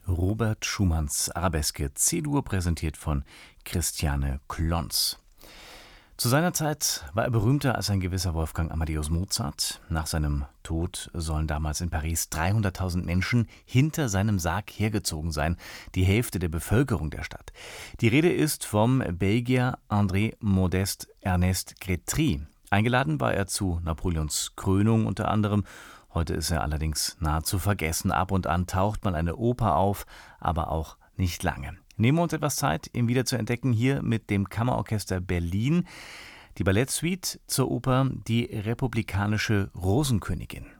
Robert Schumanns Arabeske C-Dur, präsentiert von Christiane Klons. Zu seiner Zeit war er berühmter als ein gewisser Wolfgang Amadeus Mozart. Nach seinem Tod sollen damals in Paris 300.000 Menschen hinter seinem Sarg hergezogen sein, die Hälfte der Bevölkerung der Stadt. Die Rede ist vom Belgier André Modeste Ernest Grétry. Eingeladen war er zu Napoleons Krönung unter anderem. Heute ist er allerdings nahezu vergessen. Ab und an taucht mal eine Oper auf, aber auch nicht lange. Nehmen wir uns etwas Zeit, ihn wieder zu entdecken, hier mit dem Kammerorchester Berlin. Die Ballettsuite zur Oper Die republikanische Rosenkönigin.